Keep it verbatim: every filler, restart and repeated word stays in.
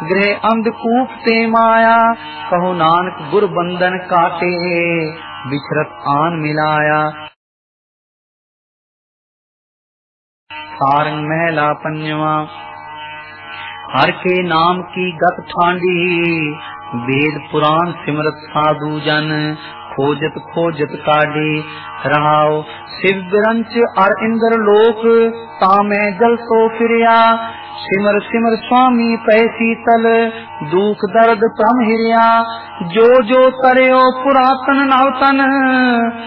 गृह अंधकूप ते माया, कहो नानक गुर बंधन काटे, बिछरत आन मिलाया। सारंग महला पंजवा। हर के नाम की गत ठांडी, वेद पुराण सिमरत साधु जन, खोजत खोजत काढ़ी। रहाओ शिव बिरंच अर इंद्र लोक, तामे जल सो फिरिया। सिमर सिमर स्वामी पै शीतल, दुख दर्द प्रम हिरिया। जो जो तरयो पुरातन नवतन,